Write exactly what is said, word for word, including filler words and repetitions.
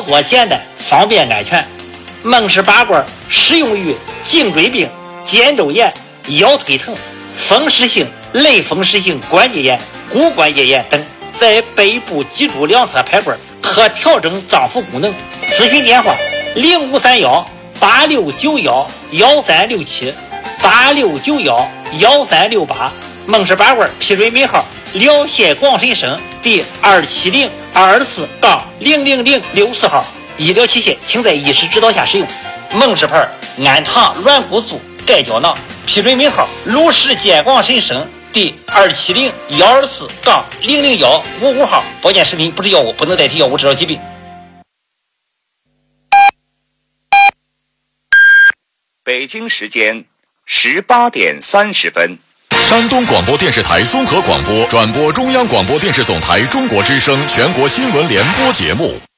作简单，方便安全。孟氏拔罐适用于颈椎病、肩周炎、腰腿疼、风湿性、类风湿性关节炎、骨关节炎等，在背部脊柱两侧排罐，可调整脏腑功能。咨询电话：零五三幺八六九幺幺三六七八六九幺幺三六八。孟氏拔罐批准尾号辽县广深省第二七零二四杠零零零六四号。医疗器械请在医师指导下使用。孟氏牌氨糖软骨素钙胶囊批准尾号鲁氏健广深省第二七零幺二四杠零零幺五五号。保健食品不是药物，不能代替药物治疗疾病。 北京时间十八点三十分。 山东广播电视台综合广播转播中央广播电视总台中国之声全国新闻联播节目。